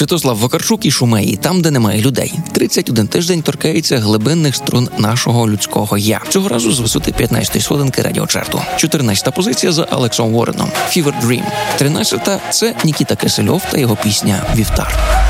Святослав Вакарчук і Шумеї, там, де немає людей. 31 тиждень торкається глибинних струн нашого людського «я». Цього разу з висоти 15-ї сходинки радіочарту. 14-та позиція за Алексом Уореном. Fever Dream. 13-та – це Нікіта Кисельов та його пісня «Вівтар».